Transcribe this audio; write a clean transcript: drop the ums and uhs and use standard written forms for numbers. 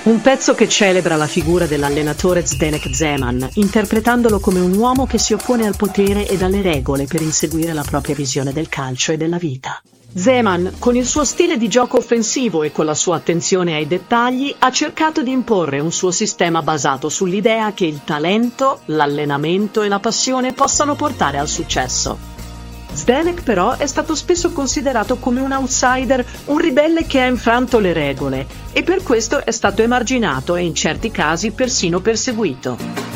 Un pezzo che celebra la figura dell'allenatore Zdeněk Zeman, interpretandolo come un uomo che si oppone al potere e alle regole per inseguire la propria visione del calcio e della vita. Zeman, con il suo stile di gioco offensivo e con la sua attenzione ai dettagli, ha cercato di imporre un suo sistema basato sull'idea che il talento, l'allenamento e la passione possano portare al successo. Zdeněk però è stato spesso considerato come un outsider, un ribelle che ha infranto le regole, e per questo è stato emarginato e in certi casi persino perseguito.